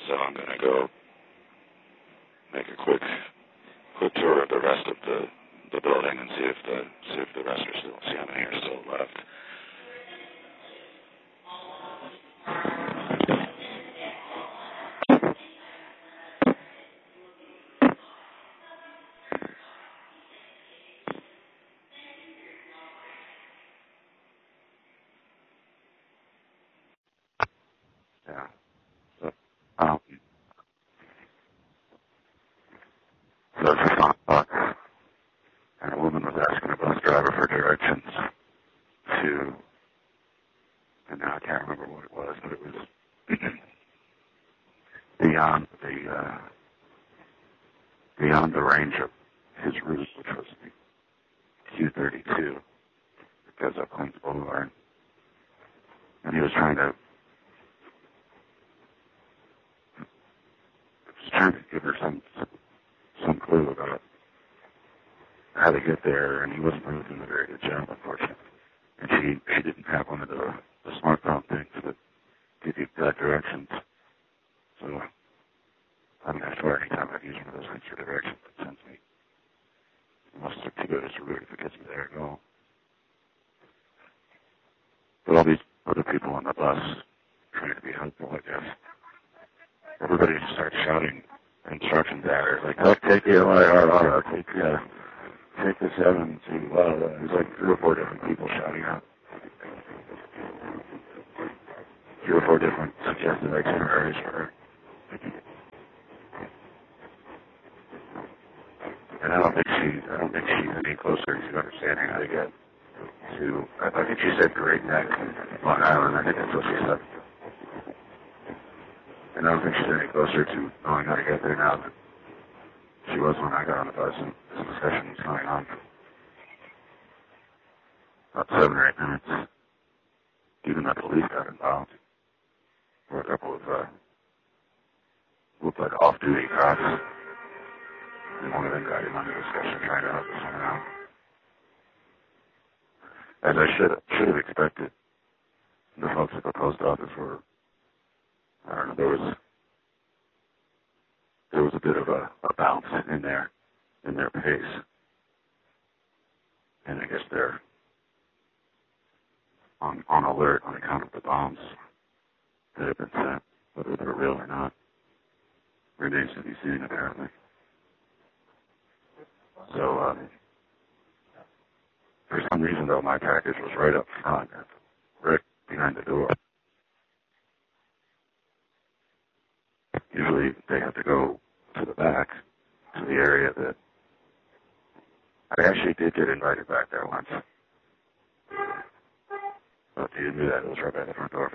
So I'm going to go make a quick tour of the rest of the building and see if the rest are still, see how many are still left. Yeah. So, so it's just on a bus, and a woman was asking a bus driver for directions to, and now I can't remember what it was, but it was beyond the range of his route, which was Q32, because of Queens Boulevard, and he was trying to give her some clue about how to get there, and he wasn't really doing a very good job, unfortunately. And she didn't have one of the smartphone things that give you exact directions. So, I mean, I swear anytime I've used one of those things for directions, it sends me. It must look too good as a route if it gets me there at all. But all these other people on the bus trying to be helpful, I guess. Everybody just starts shouting instructions at her, like, oh, take the LIRR, take the 7 to, there's like 3 or 4 different people shouting out. 3 or 4 different suggested itineraries for her. And I don't think she's any closer to understanding how to get to, I think she said Great Neck, Long Island, I think that's what she said. And I don't think she's any closer to knowing how to get there now than she was when I got on the bus and this discussion was going on for about 7 or 8 minutes. Even the police got involved. There were a couple of, looked like off-duty cops. And one of them got in on the discussion trying to help us somehow. As I should have expected, the folks at the post office were, I don't know, there was a bit of a bounce in their pace. And I guess they're on alert on account of the bombs that have been sent, whether they're real or not. Remains to be seen, apparently. So, for some reason, though, my package was right up front, right behind the door. Usually, they have to go to the back, to the area that I actually did get invited back there once. But you knew that it was right by the front door.